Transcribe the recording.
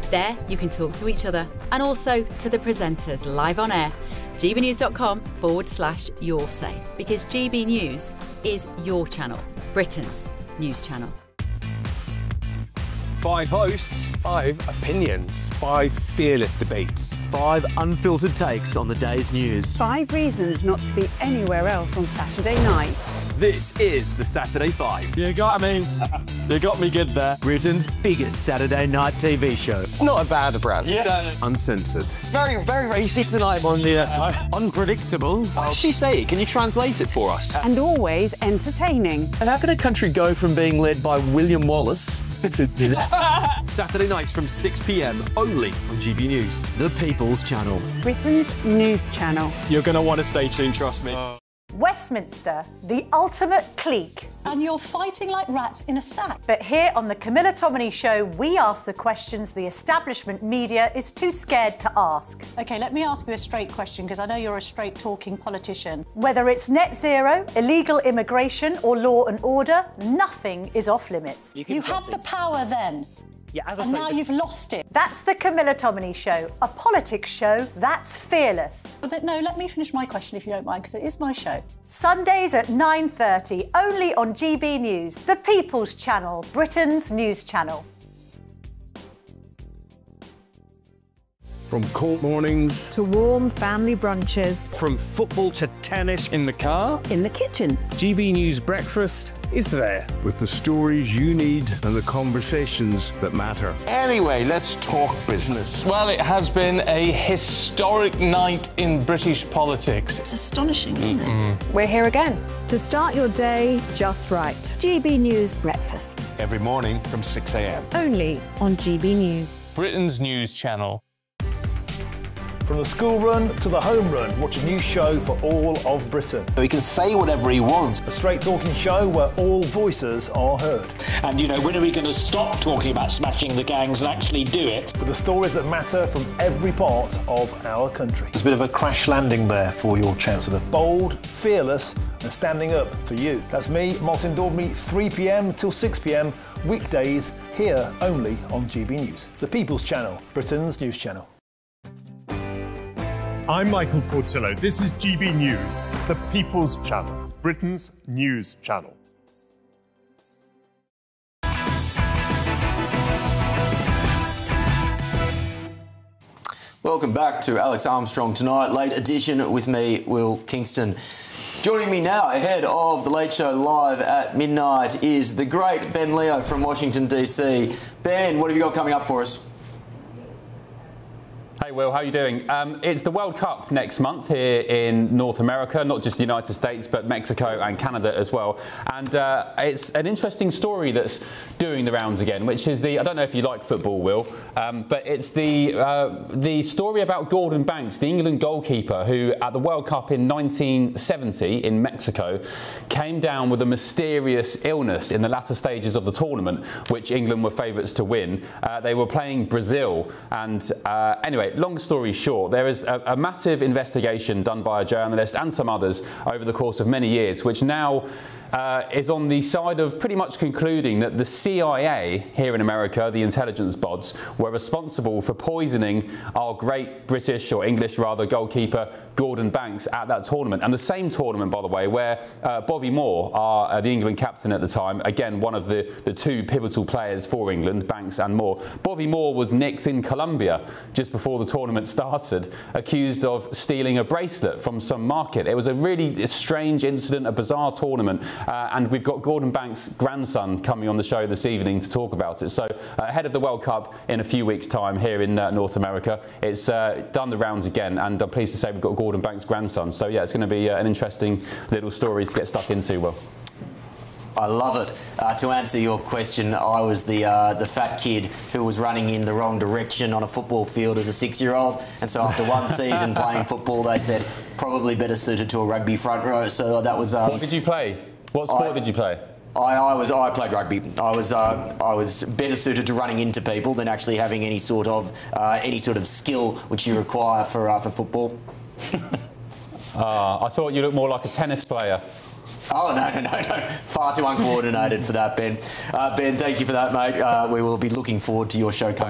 There you can talk to each other and also to the presenters live on air. gbnews.com/your say, because GB News is your channel, Britain's news channel. 5 hosts, 5 opinions, 5 fearless debates, 5 unfiltered takes on the day's news. 5 reasons not to be anywhere else on Saturday night. This is the Saturday 5. You got me good there. Britain's biggest Saturday night TV show. It's not a bad brand. Yeah. Uncensored. Very, very racy tonight on the Unpredictable. What did she say? Can you translate it for us? And always entertaining. And how can a country go from being led by William Wallace to Saturday nights from 6 p.m. only on GB News. the People's Channel? Britain's news channel. You're going to want to stay tuned, trust me. Westminster, the ultimate clique. And you're fighting like rats in a sack. But here on the Camilla Tominey Show, we ask the questions the establishment media is too scared to ask. OK, let me ask you a straight question, because I know you're a straight-talking politician. Whether it's net zero, illegal immigration or law and order, nothing is off limits. You had the power then. Yeah, as I And say, now you've lost it. That's the Camilla Tominey Show, a politics show that's fearless. But no, let me finish my question if you don't mind, because it is my show. Sundays at 9:30, only on GB News, the People's Channel, Britain's news channel. From court mornings, To warm family brunches. from football to tennis in the car, In the kitchen. GB News Breakfast is there. With the stories you need and the conversations that matter. Anyway, let's talk business. Well, it has been a historic night in British politics. It's astonishing, isn't it? We're here again. To start your day just right. GB News Breakfast. Every morning from 6 a.m. Only on GB News. Britain's news channel. From the school run to the home run, watch a new show for all of Britain. He can say whatever he wants. A straight talking show where all voices are heard. And, you know, when are we going to stop talking about smashing the gangs and actually do it? With the stories that matter from every part of our country. There's a bit of a crash landing there for your Chancellor. Bold, fearless and standing up for you. That's me, Martin Daubney, 3 p.m. till 6 p.m. weekdays, here only on GB News. The People's Channel, Britain's news channel. I'm Michael Portillo. This is GB News, the People's Channel, Britain's news channel. Welcome back to Alex Armstrong Tonight. Late edition with me, Will Kingston. Joining me now ahead of the Late Show live at midnight is the great Ben Leo from Washington, D.C. Ben, what have you got coming up for us? Hey Will, how are you doing? It's the World Cup next month here in North America, not just the United States, but Mexico and Canada as well. And it's an interesting story that's doing the rounds again, which is I don't know if you like football, Will, but it's the story about Gordon Banks, the England goalkeeper, who at the World Cup in 1970 in Mexico came down with a mysterious illness in the latter stages of the tournament, which England were favourites to win. They were playing Brazil, and anyway, long story short, there is a massive investigation done by a journalist and some others over the course of many years, which now is on the side of pretty much concluding that the CIA here in America, the intelligence bods, were responsible for poisoning our great British, or English rather, goalkeeper Gordon Banks at that tournament. And the same tournament, by the way, where Bobby Moore, the England captain at the time, again one of the two pivotal players for England, Banks and Moore. Bobby Moore was nicked in Colombia just before the tournament started, accused of stealing a bracelet from some market. It was a really strange incident, a bizarre tournament. And we've got Gordon Banks' grandson coming on the show this evening to talk about it. So ahead of the World Cup in a few weeks' time here in North America, it's done the rounds again, and I'm pleased to say we've got Gordon Banks' grandson. So yeah, it's going to be an interesting little story to get stuck into, Will. I love it. To answer your question, I was the fat kid who was running in the wrong direction on a football field as a 6-year-old, and so after one season playing football, they said probably better suited to a rugby front row. So that was. What did you play? What sport did you play? I played rugby. I was better suited to running into people than actually having any sort of skill which you require for football. I thought you looked more like a tennis player. Oh, no. Far too uncoordinated for that, Ben. Ben, thank you for that, mate. We will be looking forward to your show coming